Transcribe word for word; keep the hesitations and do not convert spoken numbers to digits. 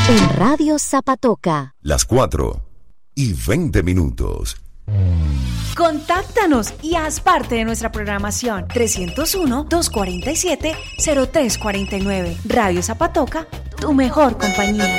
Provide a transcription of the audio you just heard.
En Radio Zapatoca. Las cuatro y veinte minutos. Contáctanos y haz parte de nuestra programación. trescientos uno, doscientos cuarenta y siete, cero tres cuarenta y nueve. Radio Zapatoca, tu mejor compañía.